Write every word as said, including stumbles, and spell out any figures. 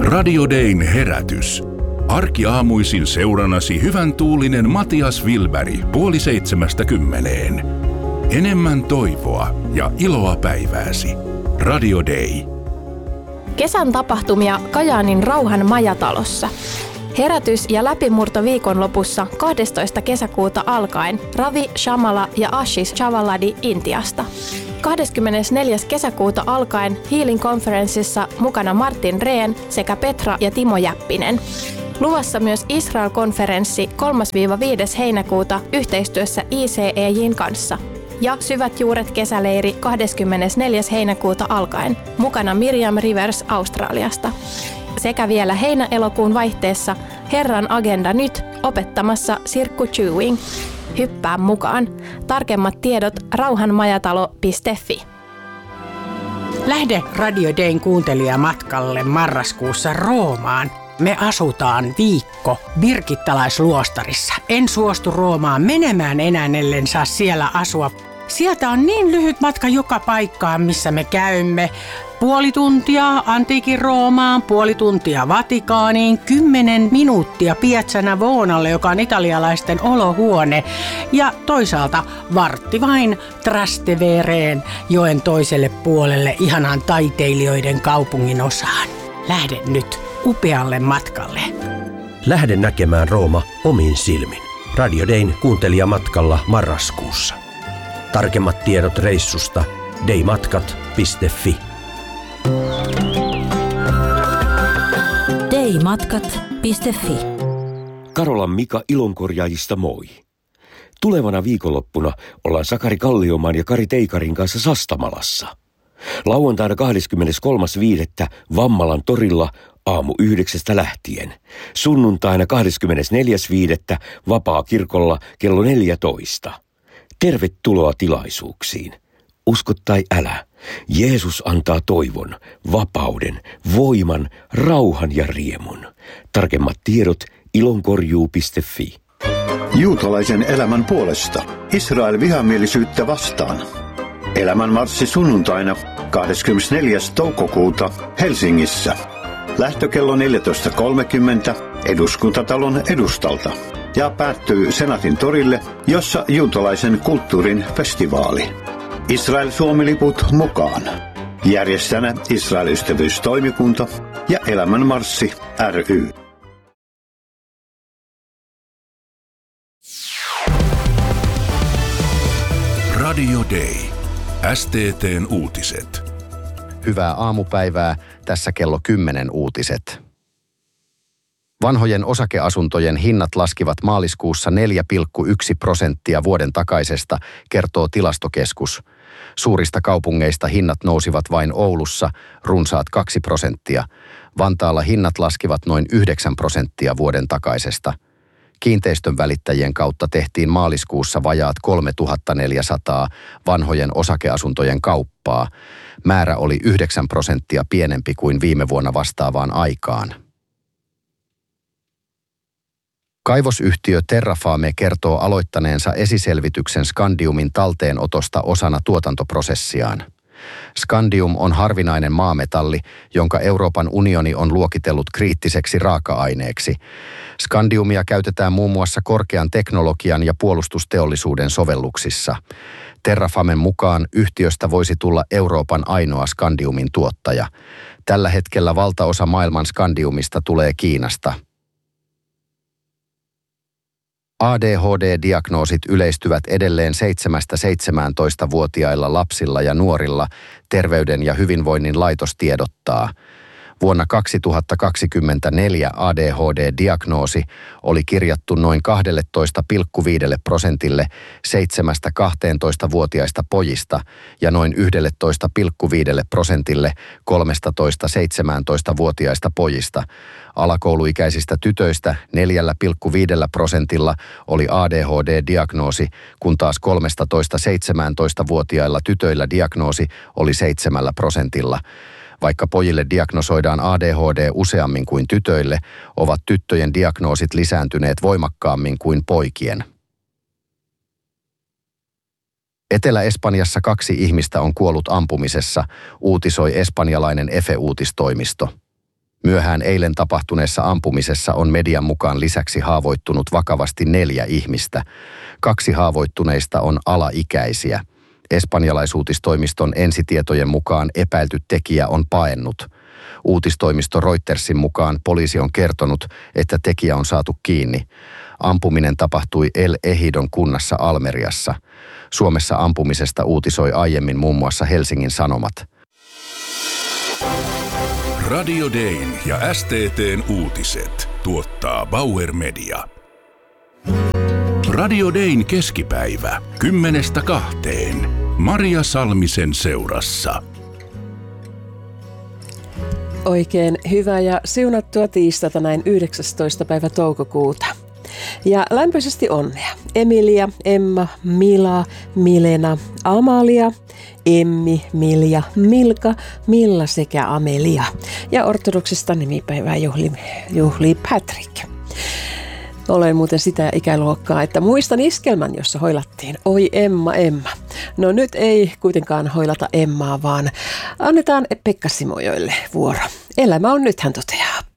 Radio Dayn herätys. Arkiaamuisin seurannasi hyvän tuulinen Matias Wilberg puoli seitsemästä kymmeneen. Enemmän toivoa ja iloa päivääsi. Radio Day. Kesän tapahtumia Kajaanin Rauhan majatalossa. Herätys ja läpimurto viikonlopussa kahdestoista kesäkuuta alkaen Ravi Shamala ja Ashish Chavaladi Intiasta. kahdeskymmenesneljäs kesäkuuta alkaen Healing Conferenceissa mukana Martin Rehn sekä Petra ja Timo Jäppinen. Luvassa myös Israel-konferenssi kolmas–viides heinäkuuta yhteistyössä I C E J:n kanssa. Ja Syvät juuret kesäleiri kahdeskymmenesneljäs heinäkuuta alkaen, mukana Miriam Rivers Australiasta. Sekä vielä heinä-elokuun vaihteessa Herran agenda nyt opettamassa Sirkku Chewing. Hyppää mukaan. Tarkemmat tiedot rauhanmajatalo piste fi. Lähde Radio Dayn kuuntelijamatkalle marraskuussa Roomaan. Me asutaan viikko birgittalaisluostarissa. En suostu Roomaan menemään enää, ellen saa siellä asua. Sieltä on niin lyhyt matka joka paikkaan, missä me käymme. Puoli tuntia antiikin Roomaan, puoli tuntia Vatikaaniin, kymmenen minuuttia Piazza Navonalle, joka on italialaisten olohuone. Ja toisaalta vartti vain Trastevereen, joen toiselle puolelle, ihanan taiteilijoiden kaupungin osaan. Lähde nyt upealle matkalle. Lähde näkemään Rooma omin silmin. Radio Dayn kuuntelijamatkalla marraskuussa. Tarkemmat tiedot reissusta daymatkat piste fi. daymatkat piste fi. Karolan Mika ilonkorjaajista moi. Tulevana viikonloppuna ollaan Sakari Kalliomaan ja Kari Teikarin kanssa Sastamalassa. Lauantaina kahdeskymmeneskolmas viidettä Vammalan torilla aamu yhdeksästä lähtien. Sunnuntaina kahdeskymmenesneljäs viidettä Vapaa-kirkolla kello neljätoista. Tervetuloa tilaisuuksiin. Usko tai älä, Jeesus antaa toivon, vapauden, voiman, rauhan ja riemun. Tarkemmat tiedot ilonkorjuu piste fi. Juutalaisen elämän puolesta. Israel vihamielisyyttä vastaan. Elämänmarssi sunnuntaina kahdeskymmenesneljäs toukokuuta Helsingissä. Lähtökello neljätoista kolmekymmentä Eduskuntatalon edustalta ja päättyy Senaatin torille, jossa juutalaisen kulttuurin festivaali. Israel-Suomi-liput mukaan. Järjestäjänä Israel-ystävyystoimikunta ja Elämänmarssi ry. Radio Day. S T T:n uutiset. Hyvää aamupäivää. Tässä kello kymmenen uutiset. Vanhojen osakeasuntojen hinnat laskivat maaliskuussa neljä pilkku yksi prosenttia vuoden takaisesta, kertoo Tilastokeskus. Suurista kaupungeista hinnat nousivat vain Oulussa runsaat kaksi prosenttia. Vantaalla hinnat laskivat noin yhdeksän prosenttia vuoden takaisesta. Kiinteistön välittäjien kautta tehtiin maaliskuussa vajaat kolmetuhatta neljäsataa vanhojen osakeasuntojen kauppaa. Määrä oli yhdeksän prosenttia pienempi kuin viime vuonna vastaavaan aikaan. Kaivosyhtiö Terrafame kertoo aloittaneensa esiselvityksen skandiumin talteenotosta osana tuotantoprosessiaan. Skandium on harvinainen maametalli, jonka Euroopan unioni on luokitellut kriittiseksi raaka-aineeksi. Skandiumia käytetään muun muassa korkean teknologian ja puolustusteollisuuden sovelluksissa. Terrafamen mukaan yhtiöstä voisi tulla Euroopan ainoa skandiumin tuottaja. Tällä hetkellä valtaosa maailman skandiumista tulee Kiinasta. A D H D-diagnoosit yleistyvät edelleen seitsemästä seitsemääntoista-vuotiailla lapsilla ja nuorilla, Terveyden ja hyvinvoinnin laitos tiedottaa. Vuonna kaksituhattakaksikymmentäneljä A D H D-diagnoosi oli kirjattu noin kaksitoista pilkku viisi prosentille seitsemästä kahteentoista-vuotiaista pojista ja noin yksitoista pilkku viisi prosentille kolmetoista seitsemäntoista-vuotiaista pojista. Alakouluikäisistä tytöistä neljä pilkku viisi prosentilla oli A D H D-diagnoosi, kun taas kolmetoista seitsemäntoista-vuotiailla tytöillä diagnoosi oli seitsemällä prosentilla. Vaikka pojille diagnosoidaan A D H D useammin kuin tytöille, ovat tyttöjen diagnoosit lisääntyneet voimakkaammin kuin poikien. Etelä-Espanjassa kaksi ihmistä on kuollut ampumisessa, uutisoi espanjalainen Efe-uutistoimisto. Myöhään eilen tapahtuneessa ampumisessa on median mukaan lisäksi haavoittunut vakavasti neljä ihmistä. Kaksi haavoittuneista on alaikäisiä. Espanjalaisuutistoimiston ensitietojen mukaan epäilty tekijä on paennut. Uutistoimisto Reutersin mukaan poliisi on kertonut, että tekijä on saatu kiinni. Ampuminen tapahtui El Ejidon kunnassa Almeriassa. Suomessa ampumisesta uutisoi aiemmin muun muassa Helsingin Sanomat. Radio Dayn ja S T T:n uutiset tuottaa Bauer Media. Radio Dayn keskipäivä kymmenestä kahteen. Maria Salmisen seurassa. Oikein hyvää ja siunattua tiistaita näin yhdeksästoista päivä toukokuuta. Ja lämpöisesti onnea Emilia, Emma, Mila, Milena, Amalia, Emmi, Milja, Milka, Milla sekä Amelia. Ja ortodoksista nimipäivää juhli, juhli Patrick. Olen muuten sitä ikäluokkaa, että muistan iskelmän, jossa hoilattiin Oi Emma, Emma. No nyt ei kuitenkaan hoilata Emmaa, vaan annetaan Pekka Simojoelle vuoro. Elämä on nyt, hän toteaa.